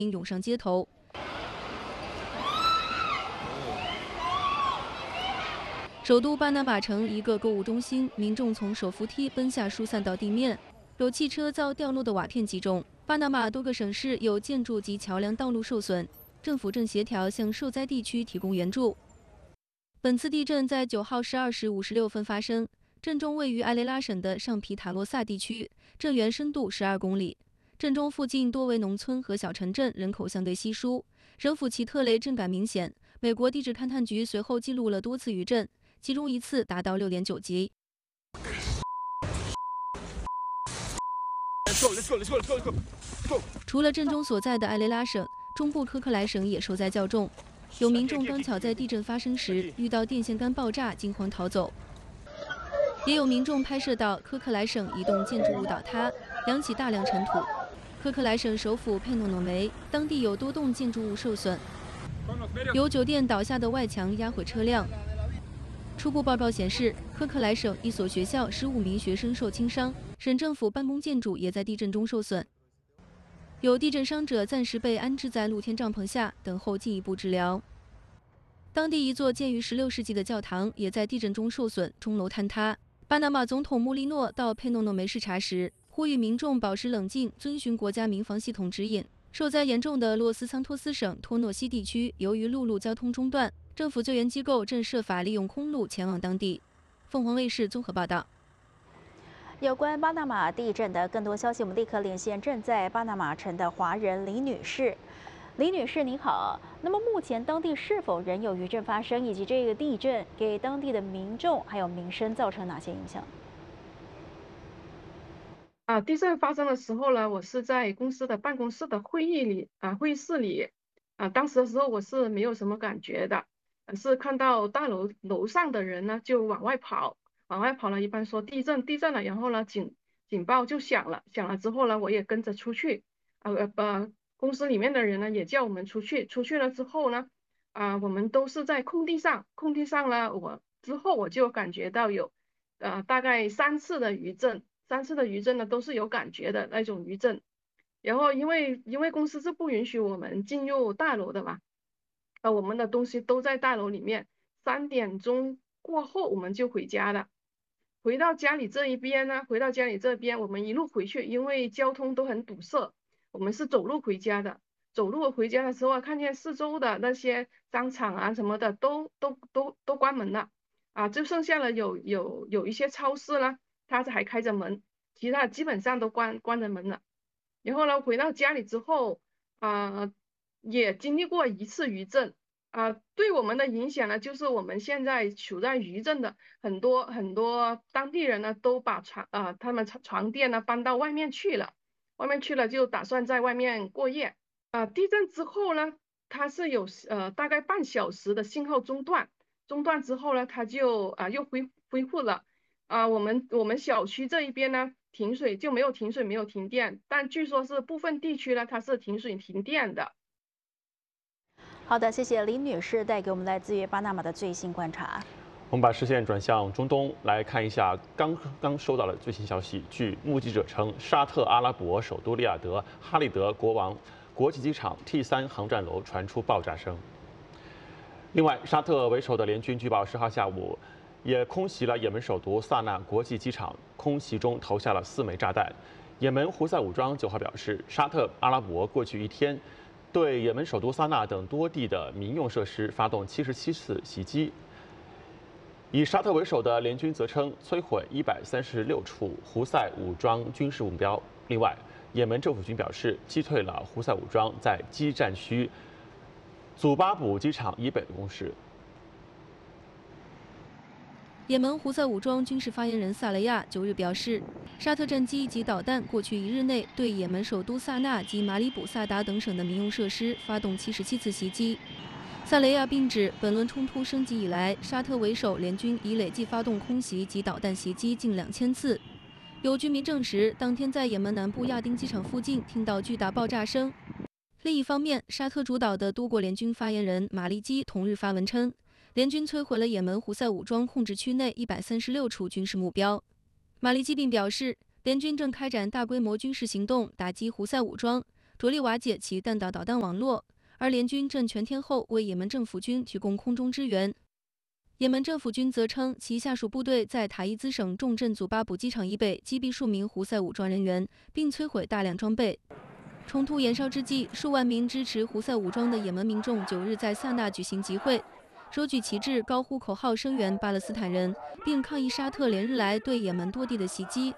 涌上街头。首都巴拿马城一个购物中心，民众从手扶梯奔下，疏散到地面，有汽车遭掉落的瓦片击中。巴拿马多个省市有建筑及桥梁道路受损，政府正协调向受灾地区提供援助。本次地震在9号12时56分发生，震中位于埃雷拉省的上皮塔洛萨地区，震源深度12公里。震中附近多为农村和小城镇，人口相对稀疏。惹甫奇特雷震感明显。美国地质勘探局随后记录了多次余震，其中一次达到6.9级。除了震中所在的埃雷拉省，中部科克莱省也受灾较重。有民众刚巧在地震发生时遇到电线杆爆炸，惊慌逃走。也有民众拍摄到科克莱省一栋建筑物倒塌，扬起大量尘土。科克莱省首府佩诺诺梅，当地有多栋建筑物受损，有酒店倒下的外墙压毁车辆。初步报告显示，科克莱省一所学校15名学生受轻伤，省政府办公建筑也在地震中受损。有地震伤者暂时被安置在露天帐篷下，等候进一步治疗。当地一座建于16世纪的教堂也在地震中受损，钟楼坍塌。巴拿马总统穆利诺到佩诺诺梅视察时，呼吁民众保持冷静，遵循国家民防系统指引。受灾严重的洛斯桑托斯省托诺西地区，由于陆路交通中断，政府救援机构正设法利用空路前往当地。凤凰卫视综合报道。 有关巴拿马地震的更多消息，我们立刻连线正在巴拿马城的华人李女士。李女士您好，那么目前当地是否仍有余震发生，以及这个地震给当地的民众还有民生造成哪些影响？ 地震发生的时候呢，我是在公司的办公室的会议室里，当时的时候我是没有什么感觉的，是看到大楼上的人呢就往外跑了，一般说地震了，然后呢警报就响了之后呢，我也跟着出去，公司里面的人呢也叫我们出去了之后呢，我们都是在空地上呢，之后我就感觉到有大概3次的余震。3次的余震呢，都是有感觉的那种余震。然后因为公司是不允许我们进入大楼的嘛，我们的东西都在大楼里面。3点钟过后我们就回家了。回到家里这边，我们一路回去，因为交通都很堵塞，我们是走路回家的。走路回家的时候看见四周的那些商场啊什么的都关门了，就剩下了有一些超市呢。它还开着门，其他基本上都关着门了。然后呢，回到家里之后，也经历过一次余震，对我们的影响呢，就是我们现在处在余震的很多当地人呢，都把他们床垫呢搬到外面去了，就打算在外面过夜。地震之后呢，它是有大概半小时的信号中断之后呢，它就又恢复了。我们小区这一边呢，停水就没有停水，没有停电，但据说是部分地区呢，它是停水停电的。 好的，谢谢李女士带给我们来自于巴拿马的最新观察。 我们把视线转向中东，来看一下刚收到的最新消息。据目击者称，沙特阿拉伯首都利雅得哈利德国际机场 T3航站楼传出爆炸声。另外，沙特为首的联军据报10号下午也空袭了也门首都萨那国际机场，空袭中投下了4枚炸弹。也门胡塞武装9号表示，沙特阿拉伯过去1天对也门首都萨那等多地的民用设施发动77次袭击。以沙特为首的联军则称摧毁136处胡塞武装军事目标。另外，也门政府军表示击退了胡塞武装在基站区祖巴卜机场以北的攻势。 也门胡塞武装军事发言人萨雷亚9日表示，沙特战机及导弹过去1日内对也门首都萨那及马里卜萨达等省的民用设施发动77次袭击。萨雷亚并指，本轮冲突升级以来，沙特为首联军已累计发动空袭及导弹袭击近2000次。有居民证实，当天在也门南部亚丁机场附近听到巨大爆炸声。另一方面，沙特主导的多国联军发言人马利基同日发文称，联军摧毁了也门胡塞武装控制区内136处军事目标。马利基并表示，联军正开展大规模军事行动，打击胡塞武装， 着力瓦解其弹道导弹网络，而联军正全天候为也门政府军提供空中支援。也门政府军则称，其下属部队在塔伊兹省重镇祖巴卜机场以北击毙数名胡塞武装人员，并摧毁大量装备。冲突延烧之际，数万名支持胡塞武装的也门民众9日在萨那举行集会，手举旗帜，高呼口号，声援巴勒斯坦人，并抗议沙特连日来对也门多地的袭击。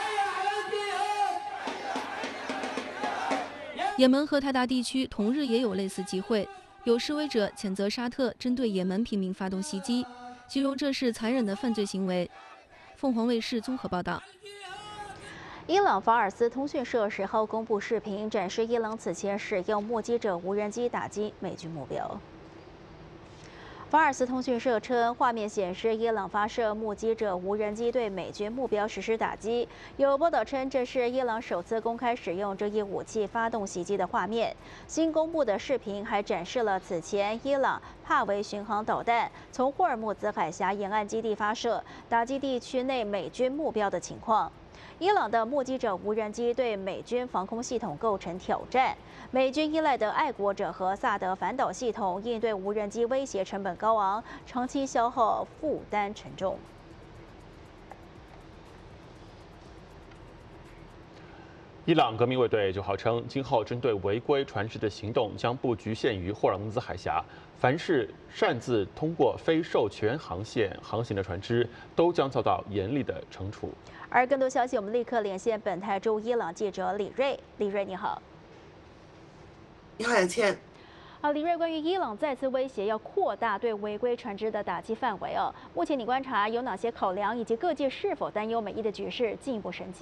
也门和泰达地区同日也有类似集会。有示威者谴责沙特针对也门平民发动袭击，形容这是残忍的犯罪行为。凤凰卫视综合报道。 伊朗法尔斯通讯社10号公布视频，展示伊朗此前使用目击者无人机打击美军目标。法尔斯通讯社称，画面显示伊朗发射目击者无人机对美军目标实施打击。有报道称，这是伊朗首次公开使用这一武器发动袭击的画面。新公布的视频还展示了此前伊朗帕维巡航导弹从霍尔木兹海峡沿岸基地发射，打击地区内美军目标的情况。伊朗的目击者无人机对美军防空系统构成挑战。美军依赖的爱国者和萨德反导系统应对无人机威胁成本高昂，长期消耗负担沉重。 伊朗革命卫队9号称，今后针对违规船只的行动将不局限于霍尔木兹海峡，凡是擅自通过非授权航线航行的船只，都将遭到严厉的惩处。 而更多消息，我们立刻连线本台驻伊朗记者李瑞。李瑞，你好。 你好，杨倩。 好，李瑞，关于伊朗再次威胁要扩大对违规船只的打击范围哦，目前你观察有哪些考量，以及各界是否担忧美伊的局势进一步升级？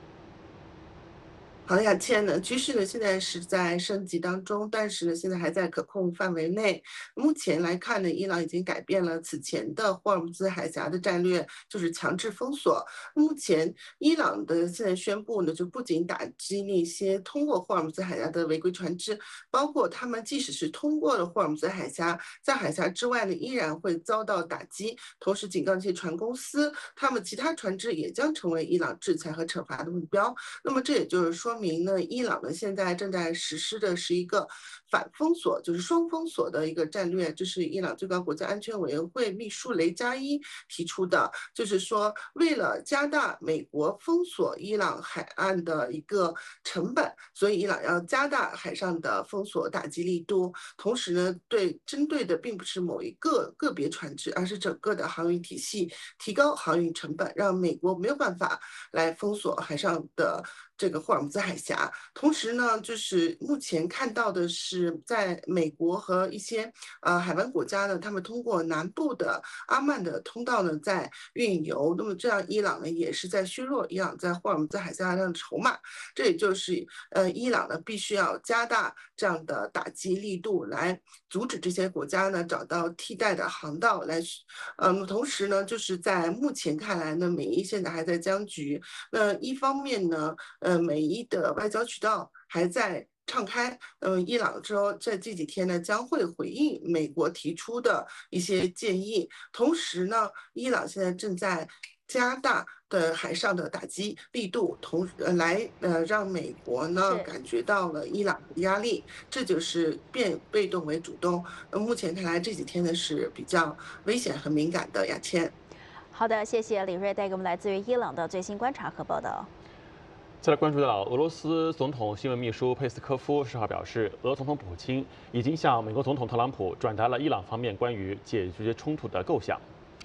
好的，雅倩呢，局势呢现在是在升级当中，但是呢现在还在可控范围内。目前来看呢，伊朗已经改变了此前的霍尔木兹海峡的战略，就是强制封锁。目前伊朗的现在宣布呢，就不仅打击那些通过霍尔木兹海峡的违规船只，包括他们即使是通过了霍尔木兹海峡，在海峡之外呢依然会遭到打击。同时警告这些船公司，他们其他船只也将成为伊朗制裁和惩罚的目标。那么这也就是说明呢，伊朗呢现在正在实施的是一个反封锁，就是双封锁的一个战略。这是伊朗最高国家安全委员会秘书雷加伊提出的，就是说为了加大美国封锁伊朗海岸的一个成本，所以伊朗要加大海上的封锁打击力度。同时呢，针对的并不是某一个个别船只，而是整个的航运体系，提高航运成本，让美国没有办法来封锁海上的这个霍尔木兹海峡。同时呢，就是目前看到的是，在美国和一些海湾国家呢，他们通过南部的阿曼的通道呢在运油，那么这样伊朗呢也是在削弱伊朗在霍尔木兹海峡上的筹码。这也就是伊朗呢必须要加大这样的打击力度，来阻止这些国家呢找到替代的航道来。同时呢，就是在目前看来呢，美伊现在还在僵局。那一方面呢，美伊的外交渠道还在敞开，伊朗说在这几天呢将会回应美国提出的一些建议。同时呢，伊朗现在正在加大的海上的打击力度，让美国呢感觉到了伊朗的压力，这就是变被动为主动。目前看来这几天呢是比较危险和敏感的。雅倩。 好的，谢谢李瑞带给我们来自于伊朗的最新观察和报道。 再来关注到俄罗斯总统新闻秘书佩斯科夫10号表示，俄总统普京已经向美国总统特朗普转达了伊朗方面关于解决冲突的构想。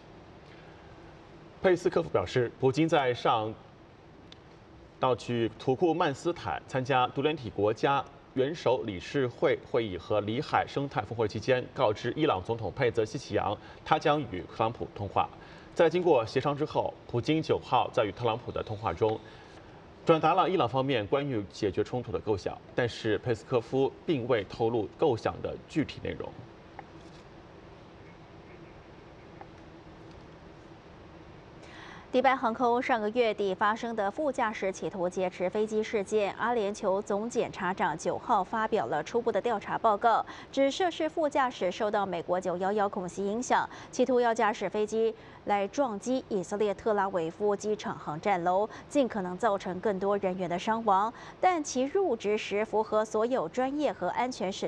佩斯科夫表示，普京在去土库曼斯坦参加独联体国家元首理事会会议和里海生态峰会期间，告知伊朗总统佩泽西奇扬，他将与特朗普通话。在经过协商之后，普京9号在与特朗普的通话中，转达了伊朗方面关于解决冲突的构想，但是佩斯科夫并未透露构想的具体内容。 迪拜航空上个月底发生的副驾驶企图劫持飞机事件，阿联酋总检察长9号发表了初步的调查报告，指涉事副驾驶受到美国911恐袭影响，企图要驾驶飞机来撞击以色列特拉维夫机场航站楼，尽可能造成更多人员的伤亡。但其入职时符合所有专业和安全审